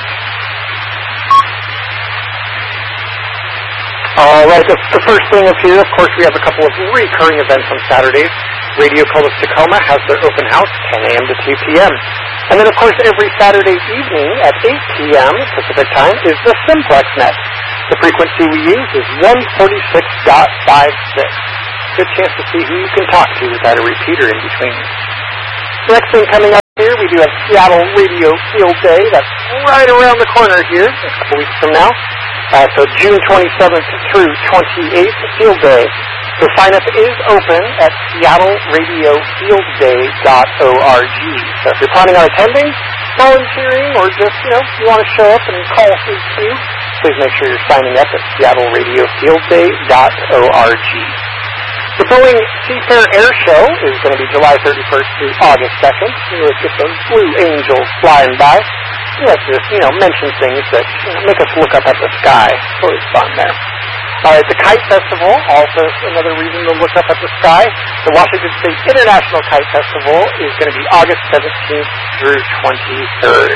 S2: All right, the, the first thing up here, of course, we have a couple of recurring events on Saturdays. Radio Colas Tacoma has their open house, ten a.m. to two p.m. And then, of course, every Saturday evening at eight p.m. Pacific Time is the Simplex Net. The frequency we use is one forty-six point five six. Good chance to see who you can talk to without a repeater in between. The next thing coming up
S9: do have Seattle Radio Field Day. That's right around the corner here, a couple weeks from now. Uh, so June twenty-seventh through twenty-eighth, Field Day. The sign-up is open at seattle radio field day dot org. So if you're planning on attending, volunteering, or just, you know, you want to show up and call us too, please make sure you're signing up at seattle radio field day dot org. The Boeing Seafair Air Show is going to be July thirty-first through August second. Let's get those Blue Angels flying by. Let's just, you know, mention things that, you know, make us look up at the sky. It's always fun there. All right, the Kite Festival, also another reason to look up at the sky. The Washington State International Kite Festival is going to be August seventeenth through twenty-third.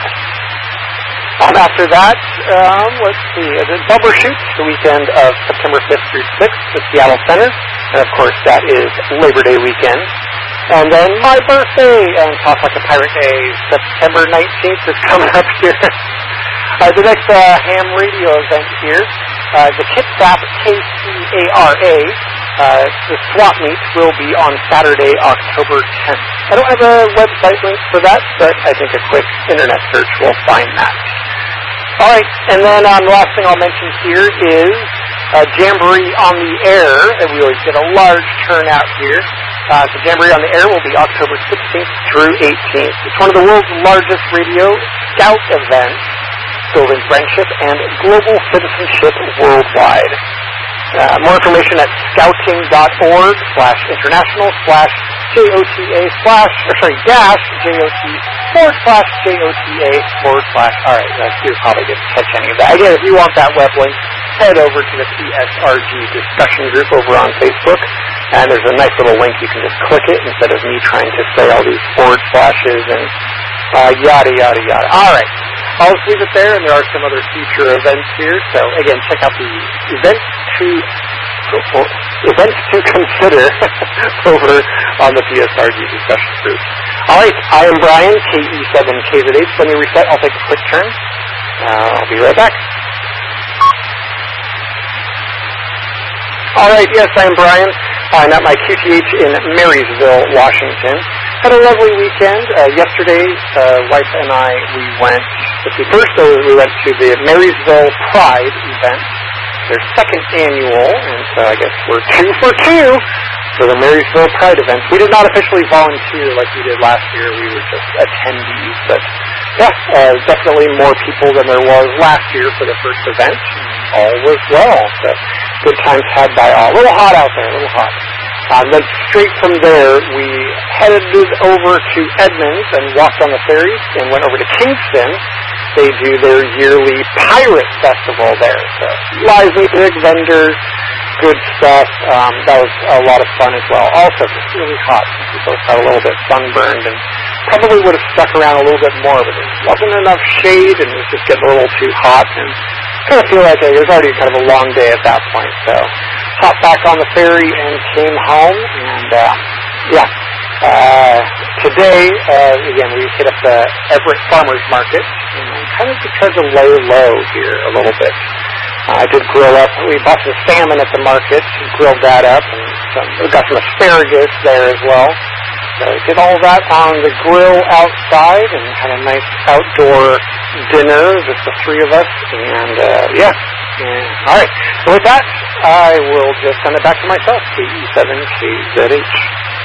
S9: Um, after that, um, let's see, the Bumper Shoots, the weekend of September fifth through sixth at Seattle Center. And, of course, that is Labor Day weekend. And then my birthday, and Talk Like a Pirate Day, September nineteenth is coming up here. uh, the next uh, ham radio event here, uh, the Kitsap K C A R A, uh, the swap meet will be on Saturday, October tenth. I don't have a website link for that, but I think a quick internet search will find that. All right, and then um, the last thing I'll mention here is uh, Jamboree on the Air, and we always get a large turnout here. Uh, the Jamboree on the Air will be October sixteenth through eighteenth. It's one of the world's largest radio scout events, building friendship and global citizenship worldwide. Uh, more information at scouting.org slash international slash J-O-T-A slash, or sorry, dash J-O-T forward slash J-O-T-A forward slash, all right, uh, you probably didn't catch any of that. Again, if you want that web link, head over to the P S R G discussion group over on Facebook, and there's a nice little link. You can just click it instead of me trying to say all these forward slashes and uh, yada, yada, yada. All right. I'll just leave it there, and there are some other future events here. So, again, check out the events to events to consider over on the P S R G discussion group. All right, I am Brian, K E seven K Z H. Let me reset. I'll take a quick turn. Uh, I'll be right back. All right, yes, I'm Brian. I'm at my Q T H in Marysville, Washington. Had a lovely weekend. Uh, yesterday, uh, wife and I, we went, let's see, first uh, we went to the Marysville Pride event, their second annual, and so I guess we're two for two for the Marysville Pride event. We did not officially volunteer like we did last year. We were just attendees, but yeah, uh, definitely more people than there was last year for the first event. All was well, so good times had by all. A little hot out there, a little hot. Um, then straight from there, we headed over to Edmonds and walked on the ferries and went over to Kingston. They do their yearly Pirate Festival there. So lively, big vendors, good stuff. Um, that was a lot of fun as well. Also, just really hot. We both got a little bit sunburned and probably would have stuck around a little bit more, but there wasn't enough shade and it was just getting a little too hot. And kind of feel like it was already kind of a long day at that point. So hopped back on the ferry and came home. And, uh, yeah, uh, today, uh, again, we hit up the Everett Farmers Market and kind of just tried to lay low here a little bit. Uh, I did grill up. We bought some salmon at the market, grilled that up, and some, we got some asparagus there as well. So did all that on the grill outside and had a nice outdoor dinner, just the three of us. And, uh, yeah. And, all right. So with that, I will just send it back to myself, K E seven K Z H.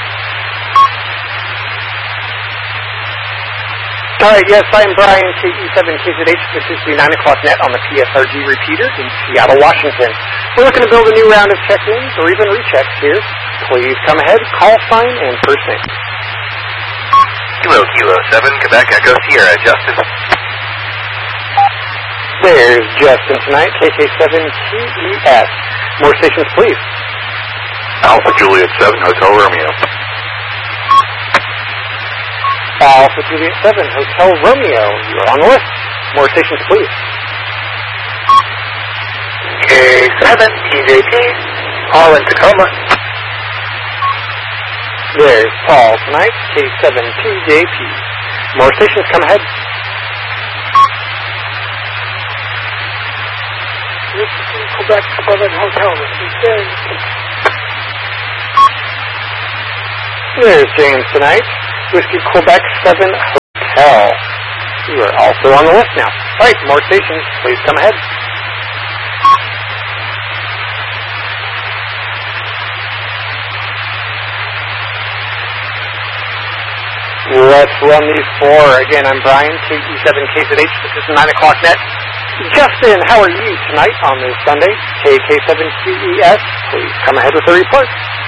S9: All right, yes, I'm Brian, K E seven K Z H. This is the nine o'clock net on the P S R G repeater in Seattle, Washington. We're looking to build a new round of check-ins or even rechecks here. Please come ahead, call sign, and first name.
S5: Kilo Kilo seven, Quebec Echo Sierra, Justin.
S9: There's Justin tonight, K K seven T E S. More stations, please.
S5: Alpha Juliet seven, Hotel Romeo.
S9: Alpha Juliet seven, Hotel Romeo. You are on the list. More stations, please.
S3: K seven T J T, Paul in Tacoma.
S9: There's Paul tonight, K seven T J P. More stations, come ahead.
S3: Quebec Suburban Hotel, this is James.
S9: There's James tonight, Whiskey Quebec seven Hotel.
S2: Hotel. You are also on the list now. All right, more stations. Please come ahead. Let's run these four. Again, I'm Brian, K E seven K Z H. This is nine o'clock net. Justin, how are you tonight on this Sunday? K K seven Q E S. Please come ahead with a report.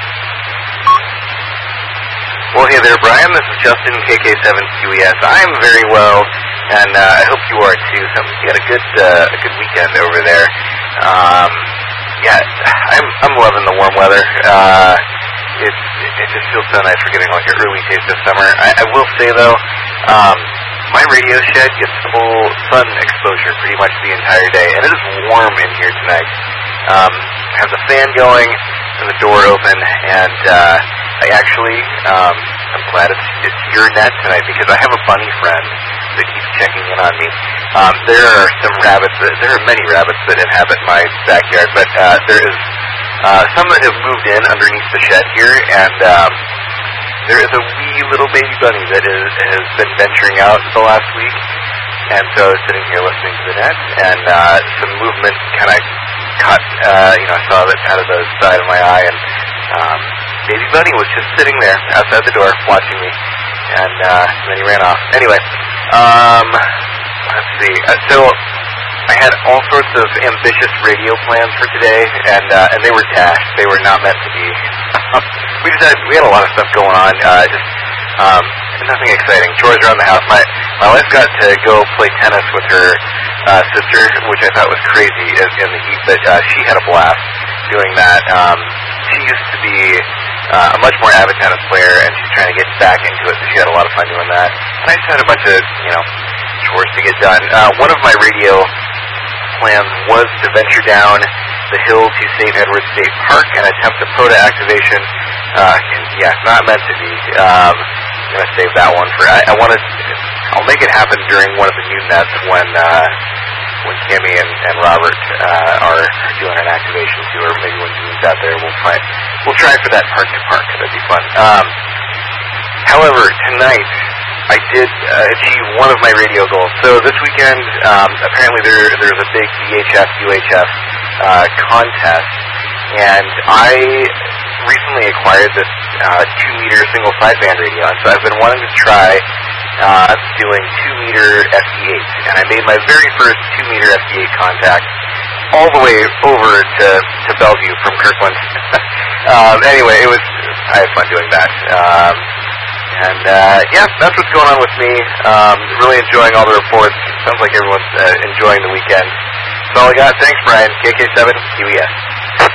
S5: Well, hey there, Brian. This is Justin, K K seven Q E S. I'm very well, and uh, I hope you are too. So you had a good, uh, a good weekend over there. Um, yeah, I'm, I'm loving the warm weather. Uh, it, it just feels so nice. We're getting like an early taste of summer. I, I will say though, um, my radio shed gets full sun exposure pretty much the entire day, and it is warm in here tonight. Um, I have the fan going and the door open, and uh, I actually, um, I'm glad it's, it's your net tonight because I have a bunny friend that keeps checking in on me. Um, there are some rabbits, that, there are many rabbits that inhabit my backyard, but uh, there is uh, some that have moved in underneath the shed here, and um, there is a wee little baby bunny that is, has been venturing out the last week, and so I was sitting here listening to the net, and uh, some movement kind of caught, uh, you know, I saw that out of the side of my eye, and um, baby bunny was just sitting there outside the door watching me, and uh, then he ran off. Anyway, um, let's see. Uh, so I had all sorts of ambitious radio plans for today, and uh, and they were dashed. They were not meant to be. we just had we had a lot of stuff going on. Uh, just um, nothing exciting. Chores around the house. My my wife got to go play tennis with her uh, sister, which I thought was crazy in, in the heat, but uh, she had a blast doing that. Um, she used to be uh, a much more avid tennis player, and she's trying to get back into it, so she had a lot of fun doing that. And I just had a bunch of, you know, chores to get done. Uh, one of my radio plans was to venture down the hill to Saint Edward State Park and attempt a POTA activation. Uh, yeah, not meant to be. Um, I'm going to save that one for, I, I want to, I'll make it happen during one of the new nets when, uh, when Kimmy and, and Robert uh, are doing an activation tour. Maybe when June's out there, we'll try we'll try for that park to park. That'd be fun. Um, however, tonight I did uh, achieve one of my radio goals. So this weekend, um, apparently there there's a big V H F U H F uh, contest, and I recently acquired this uh, two meter single sideband radio, and so I've been wanting to try Uh, doing two meter F D eight, and I made my very first two meter F D eight contact all the way over to, to Bellevue from Kirkland. um, anyway, it was I had fun doing that, um, and uh, yeah, that's what's going on with me. Um, really enjoying all the reports. Sounds like everyone's uh, enjoying the weekend. That's all I got. Thanks, Brian. K K seven Q E S.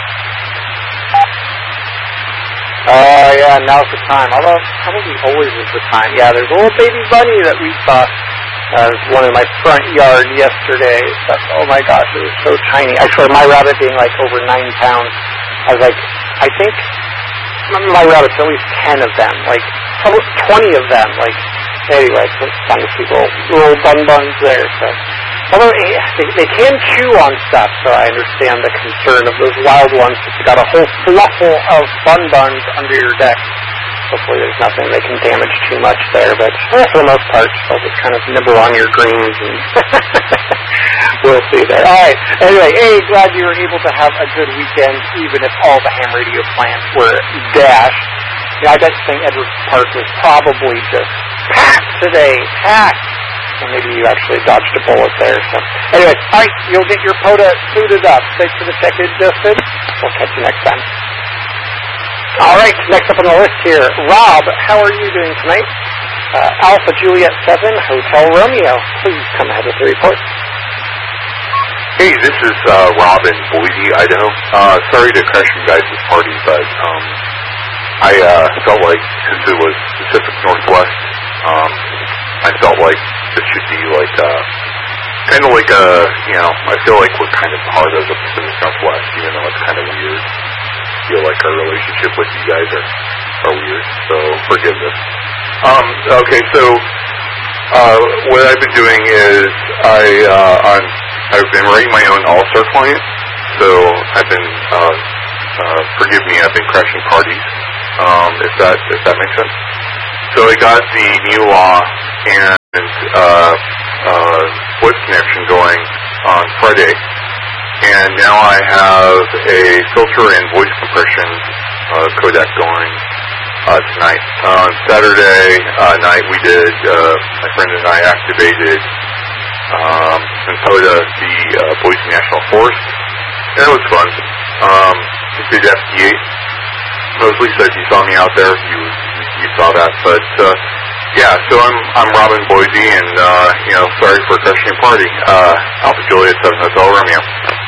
S2: Uh, yeah, now's the time. Although, probably always is the time. Yeah, there's a little baby bunny that we saw. Uh, one in my front yard yesterday. But, oh my gosh, it was so tiny. Actually, my rabbit being like over nine pounds, I was like, I think my rabbit's at least ten of them. Like, almost twenty of them. Like, anyway, it's fun to see little, little bun buns there. So, although they, they can chew on stuff, so I understand the concern of those wild ones. If you got a whole fluffle of bun buns under your deck, hopefully there's nothing they can damage too much there. But eh, for the most part, they'll just kind of nibble on your greens, and we'll see there. All right. Anyway, hey, glad you were able to have a good weekend, even if all the ham radio plans were dashed. Yeah, I bet Saint Edward's Park was probably just packed today, packed. And maybe you actually dodged a bullet there. So, anyway, all right, you'll get your POTA suited up. Thanks for the check-in, Justin. We'll catch you next time. All right, next up on the list here, Rob, how are you doing tonight? Uh, Alpha Juliet seven, Hotel Romeo. Please come ahead with the report.
S11: Hey, this is uh, Rob in Boise, Idaho. Uh, sorry to crash you guys' party, but um, I uh, felt like since it was Pacific Northwest, um, I felt like this should be like uh, kind of like a, you know, I feel like we're kind of part of the Pacific Northwest, even though it's kind of weird. I feel like our relationship with you guys are, are weird, so forgive us. Um, okay, so uh, what I've been doing is I, uh, I'm, I've been writing my own All-Star client, so I've been, uh, uh, forgive me, I've been crashing parties, um, if that, if that makes sense. So I got the new law, and Friday, and now I have a filter and voice compression uh, codec going uh, tonight. On Saturday uh, night, we did, uh, my friend and I activated um, in Poda the uh, Boise National Forest, and it was fun. Um, we did F D eight. Mosley said you saw me out there. You you saw that, but uh, yeah. So I'm I'm Robin Boise, and uh, you know, sorry for crashing your party. Uh, Alpha Juliet seven Hotel Romeo.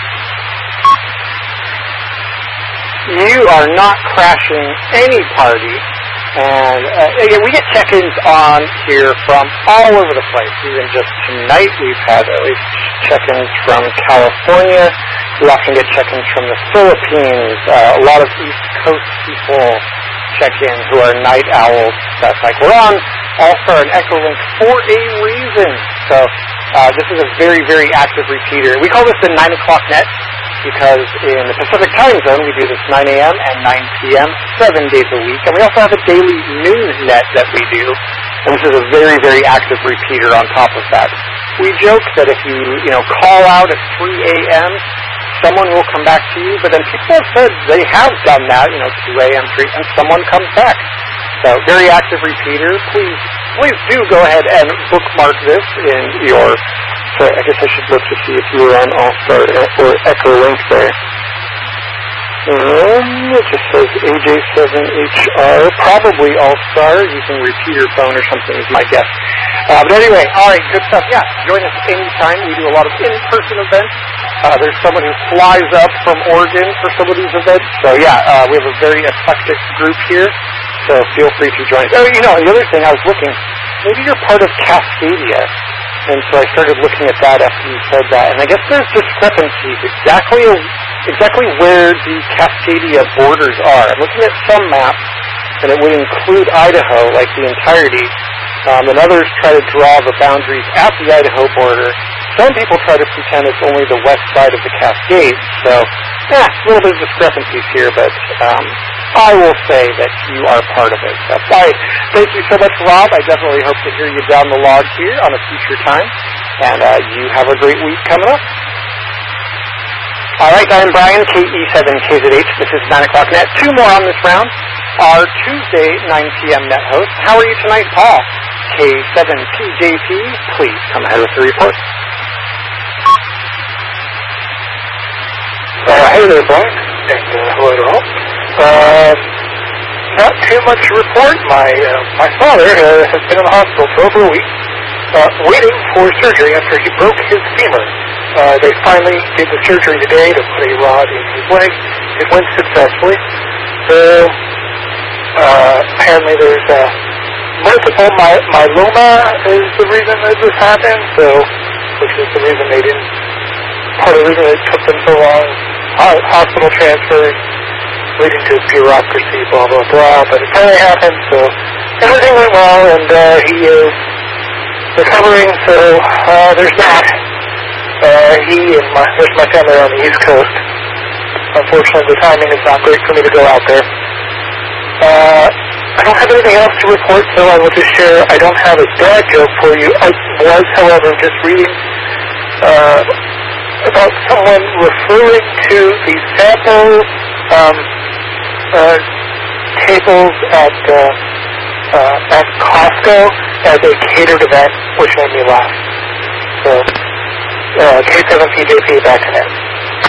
S2: You are not crashing any party, and uh, again, we get check-ins on here from all over the place. Even just tonight, we've had at least check-ins from California. We often get check-ins from the Philippines. Uh, a lot of East Coast people check in who are night owls. That's like we're on All-Star and Echolink for a reason. So uh, this is a very, very active repeater. We call this the nine o'clock net because in the Pacific time zone we do this nine a.m. and nine p.m. seven days a week. And we also have a daily noon net that we do. And this is a very, very active repeater on top of that. We joke that if you, you know, call out at three a.m., someone will come back to you, but then people have said they have done that, you know, two a.m., three, and someone comes back. So, very active repeater. Please, please do go ahead and bookmark this in your, sorry, I guess I should look to see if you were on All-Star or Echolink there. Um, it just says A J seven H R, probably All-Star, using repeater phone or something is my guess. Uh, but anyway, alright, good stuff. Yeah, join us anytime. We do a lot of in-person events. Uh, there's someone who flies up from Oregon for some of these events. So yeah, uh, we have a very eclectic group here. So feel free to join us. Oh, you know, the other thing, I was looking, maybe you're part of Cascadia. And so I started looking at that after you said that. And I guess there's discrepancies exactly exactly where the Cascadia borders are. I'm looking at some maps, and it would include Idaho, like the entirety. Um, and others try to draw the boundaries at the Idaho border. Some people try to pretend it's only the west side of the Cascades. So, yeah, a little bit of discrepancies here, but um, I will say that you are part of it. So, all right. Thank you so much, Rob. I definitely hope to hear you down the log here on a future time. And uh, you have a great week coming up. All right, I'm Brian, K E seven K Z H. This is nine o'clock net. Two more on this round. Our Tuesday nine p.m. net host. How are you tonight, Paul? K seven P J P, please come ahead with the report.
S3: Uh, hey there, Brian, and uh, hello to all. Uh, not too much to report. My uh, my father uh, has been in the hospital for over a week, uh, waiting for surgery after he broke his femur. Uh, they finally did the surgery today to put a rod in his leg. It went successfully. So, uh, apparently there's uh, multiple my- myeloma is the reason that this happened, so, which is the reason they didn't, part of the reason it took them so long, ho- hospital transfer, leading to bureaucracy, blah, blah, blah, but it finally happened, so everything went well, and uh, he is recovering, so uh, there's that. Uh, he and my, there's my family on the East Coast. Unfortunately, the timing is not great for me to go out there. Uh, I don't have anything else to report, so I will just share. I don't have a dad joke for you. I was, however, just reading uh, about someone referring to the sample um, uh, tables at uh, uh, at Costco as a catered event, which made me laugh. So, uh, K seven P J P back to net.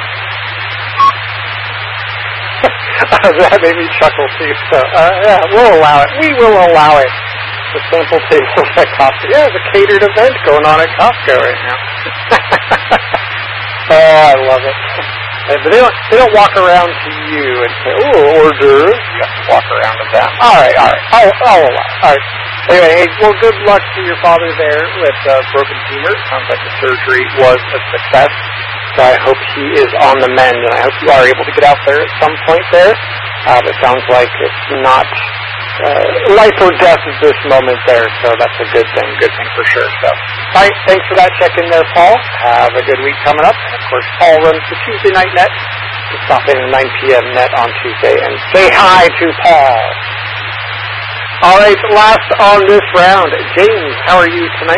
S2: That made me chuckle too. So, uh, yeah, we'll allow it. We will allow it. The sample tables at Costco. Yeah, there's a catered event going on at Costco right now. Oh, I love it. But they don't, they don't walk around to you and say, "Oh, order." You have to walk around to them. All right, all right. I'll, I'll allow it. All right. Anyway, hey, well, good luck to your father there with uh, broken femur. Sounds like the surgery was a success. So I hope he is on the mend, and I hope you are able to get out there at some point there. Uh, but it sounds like it's not uh, life or death at this moment there, so that's a good thing, good thing for sure. So, all right, thanks for that check-in there, Paul. Have a good week coming up. And, of course, Paul runs the Tuesday night net. So stop in at nine p.m. net on Tuesday and say hi to Paul. All right, last on this round, James, how are you tonight?